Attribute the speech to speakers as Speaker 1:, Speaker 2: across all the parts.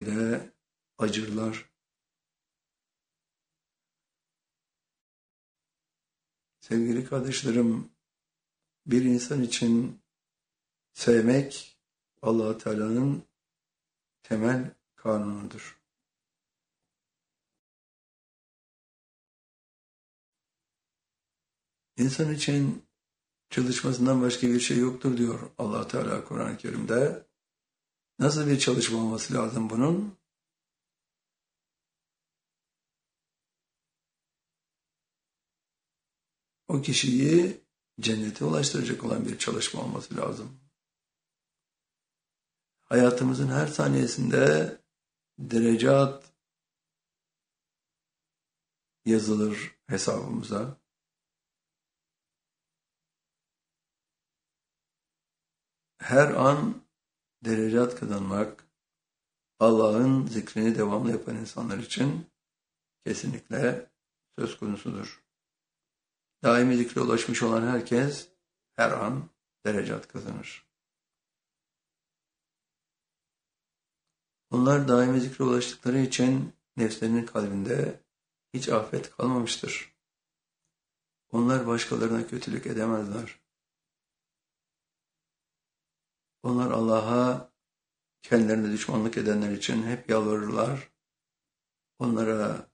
Speaker 1: de acırlar. Sevgili kardeşlerim, bir insan için sevmek Allah-u Teala'nın temel kanunudur. İnsan için çalışmasından başka bir şey yoktur diyor Allah-u Teala Kur'an-ı Kerim'de. Nasıl bir çalışma olması lazım bunun? O kişiyi cennete ulaştıracak olan bir çalışma olması lazım. Hayatımızın her saniyesinde derecat yazılır hesabımıza. Her an derecat kazanmak, Allah'ın zikrini devamlı yapan insanlar için kesinlikle söz konusudur. Daimi zikre ulaşmış olan herkes her an derecat kazanır. Onlar daimi zikre ulaştıkları için nefslerinin kalbinde hiç afet kalmamıştır. Onlar başkalarına kötülük edemezler. Onlar Allah'a kendilerine düşmanlık edenler için hep yalvarırlar. Onlara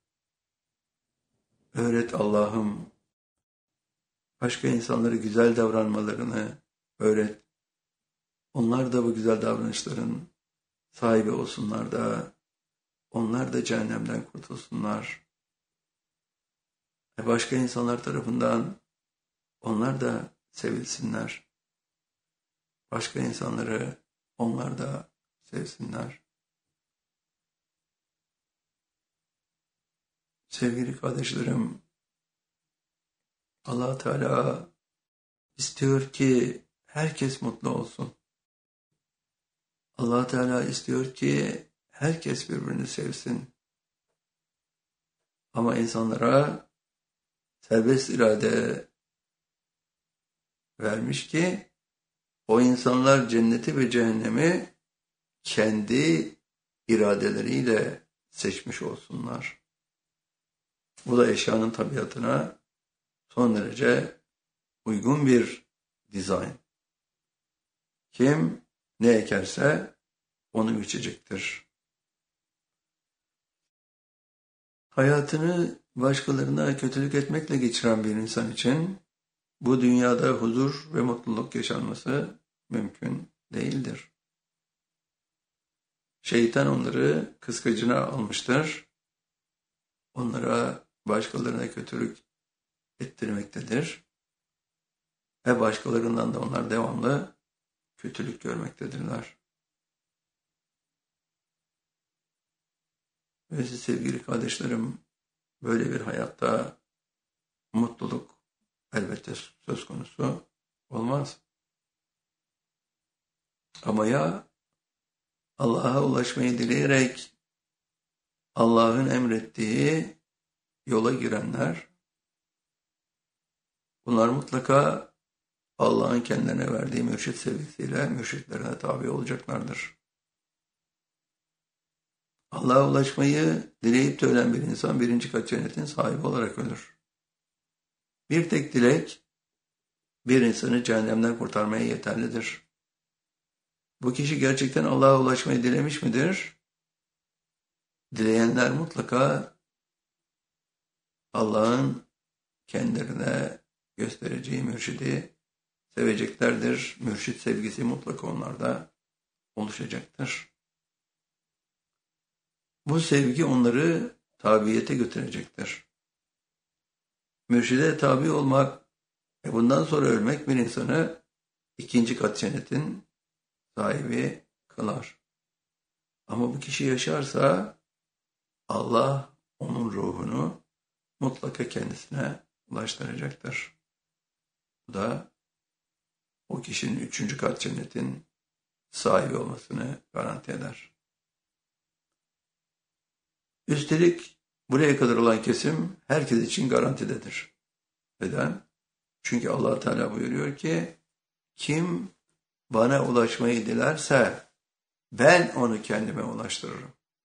Speaker 1: öğret Allah'ım, başka insanlara güzel davranmalarını öğret. Onlar da bu güzel davranışların sahibi olsunlar da, onlar da cehennemden kurtulsunlar. Başka insanlar tarafından onlar da sevilsinler. Başka insanları onlar da sevsinler. Sevgili kardeşlerim, Allah Teala istiyor ki herkes mutlu olsun. Allah Teala istiyor ki herkes birbirini sevsin. Ama insanlara serbest irade vermiş ki o insanlar cenneti ve cehennemi kendi iradeleriyle seçmiş olsunlar. Bu da eşyanın tabiatına son derece uygun bir dizayn. Kim ne ekerse onu biçecektir. Hayatını başkalarına kötülük etmekle geçiren bir insan için bu dünyada huzur ve mutluluk yaşanması mümkün değildir. Şeytan onları kıskacına almıştır. Onlara başkalarına kötülük ettirmektedir. Ve başkalarından da onlar devamlı kötülük görmektedirler. Ve siz sevgili kardeşlerim, böyle bir hayatta mutluluk elbette söz konusu olmaz. Ama ya Allah'a ulaşmayı dileyerek Allah'ın emrettiği yola girenler, bunlar mutlaka Allah'ın kendilerine verdiği mürşit sevgisiyle mürşitlerine tabi olacaklardır. Allah'a ulaşmayı dileyip de ölen bir insan birinci kat cennetin sahibi olarak ölür. Bir tek dilek bir insanı cehennemden kurtarmaya yeterlidir. Bu kişi gerçekten Allah'a ulaşmayı dilemiş midir? Dileyenler mutlaka Allah'ın kendilerine göstereceği mürşidi seveceklerdir. Mürşit sevgisi mutlaka onlarda oluşacaktır. Bu sevgi onları tabiyete götürecektir. Mürşide tabi olmak ve bundan sonra ölmek bir insanı ikinci kat cennetin sahibi kılar. Ama bu kişi yaşarsa Allah onun ruhunu mutlaka kendisine ulaştıracaktır. Bu da o kişinin üçüncü kat cennetin sahibi olmasını garanti eder. Üstelik buraya kadar olan kesim herkes için garantidedir. Neden? Çünkü Allah Teala buyuruyor ki kim bana ulaşmayı dilerse ben onu kendime ulaştırırım.